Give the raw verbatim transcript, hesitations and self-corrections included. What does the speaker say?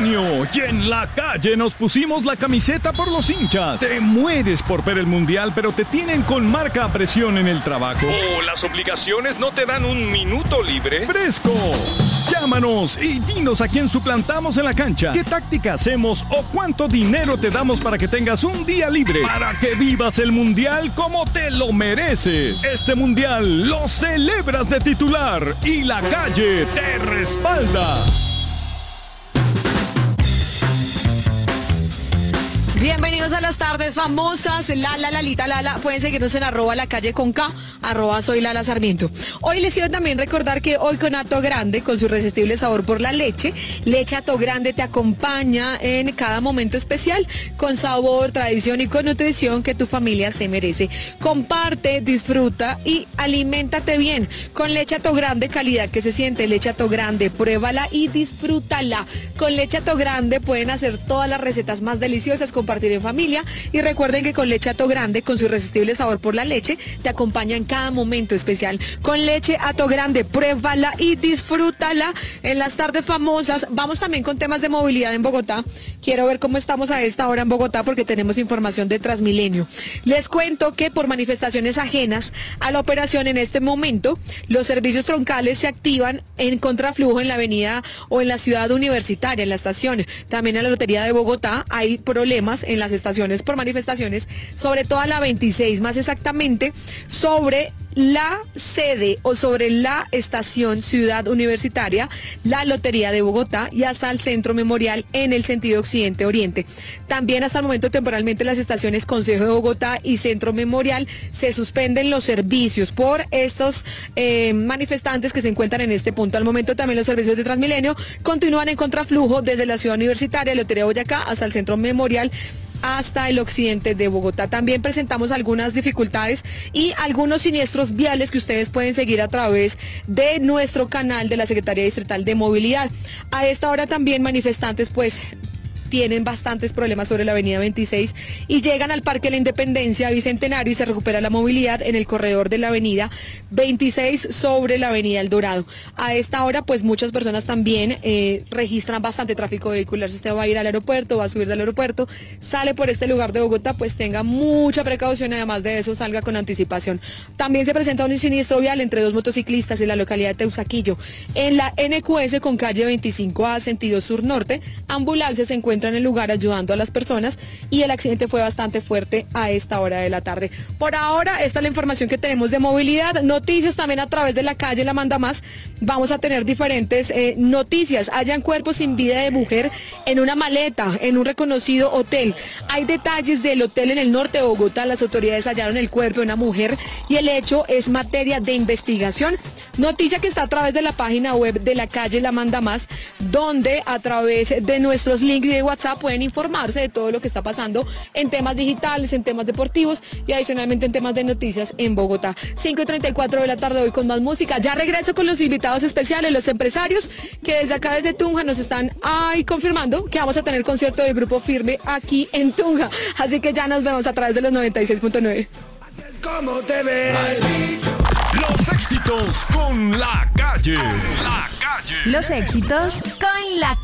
Antonio y en la calle nos pusimos la camiseta por los hinchas. Te mueres por ver el mundial, pero te tienen con marca a presión en el trabajo. O las obligaciones no te dan un minuto libre. ¡Fresco! Llámanos y dinos a quién suplantamos en la cancha, qué táctica hacemos o cuánto dinero te damos para que tengas un día libre, para que vivas el mundial como te lo mereces. Este mundial lo celebras de titular y la calle te respalda. Bienvenidos a las tardes famosas. Lala, Lalita, Lala. Pueden seguirnos en arroba la calle con K, arroba soy Lala Sarmiento. Hoy les quiero también recordar que hoy con Ato Grande, con su irresistible sabor por la leche, Leche Ato Grande te acompaña en cada momento especial, con sabor, tradición y con nutrición que tu familia se merece. Comparte, disfruta y aliméntate bien con Leche Ato Grande, calidad que se siente. Leche Ato Grande, pruébala y disfrútala. Con Leche Ato Grande pueden hacer todas las recetas más deliciosas, compartir en familia, y recuerden que con Leche Ato Grande, con su irresistible sabor por la leche, te acompaña en cada momento especial. Con Leche Ato Grande, pruébala y disfrútala en las tardes famosas. Vamos también con temas de movilidad en Bogotá. Quiero ver cómo estamos a esta hora en Bogotá porque tenemos información de Transmilenio. Les cuento que por manifestaciones ajenas a la operación en este momento, los servicios troncales se activan en contraflujo en la avenida o en la ciudad universitaria, en la estación. También en la Lotería de Bogotá hay problemas en las estaciones por manifestaciones, sobre todo a la veintiséis, más exactamente sobre la sede o sobre la estación Ciudad Universitaria, la Lotería de Bogotá y hasta el Centro Memorial en el sentido occidente-oriente. También hasta el momento temporalmente las estaciones Consejo de Bogotá y Centro Memorial se suspenden los servicios por estos eh, manifestantes que se encuentran en este punto. Al momento también los servicios de Transmilenio continúan en contraflujo desde la Ciudad Universitaria, Lotería de Boyacá hasta el Centro Memorial, hasta el occidente de Bogotá. También presentamos algunas dificultades y algunos siniestros viales que ustedes pueden seguir a través de nuestro canal de la Secretaría Distrital de Movilidad. A esta hora también manifestantes pues tienen bastantes problemas sobre la avenida veintiséis y llegan al Parque de la Independencia Bicentenario y se recupera la movilidad en el corredor de la avenida veintiséis sobre la avenida El Dorado. A esta hora pues muchas personas también eh, registran bastante tráfico vehicular. Si usted va a ir al aeropuerto, va a subir del aeropuerto, sale por este lugar de Bogotá, pues tenga mucha precaución y además de eso salga con anticipación. También se presenta un siniestro vial entre dos motociclistas en la localidad de Teusaquillo. En la N Q S con calle veinticinco A sentido sur-norte, ambulancias se encuentran en el lugar ayudando a las personas y el accidente fue bastante fuerte a esta hora de la tarde. Por ahora, esta es la información que tenemos de movilidad. Noticias también a través de la calle La Manda Más. Vamos a tener diferentes eh, noticias. Hallan cuerpo sin vida de mujer en una maleta en un reconocido hotel. Hay detalles del hotel en el norte de Bogotá. Las autoridades hallaron el cuerpo de una mujer y el hecho es materia de investigación. Noticia que está a través de la página web de la calle La Manda Más, donde a través de nuestros links de WhatsApp pueden informarse de todo lo que está pasando en temas digitales, en temas deportivos y adicionalmente en temas de noticias en Bogotá. cinco y treinta y cuatro de la tarde hoy con más música. Ya regreso con los invitados especiales, los empresarios que desde acá desde Tunja nos están ahí confirmando que vamos a tener concierto del Grupo Firme aquí en Tunja. Así que ya nos vemos a través de los noventa y seis punto nueve. ¿Cómo te ves? Los éxitos con la calle. La calle. Los éxitos con la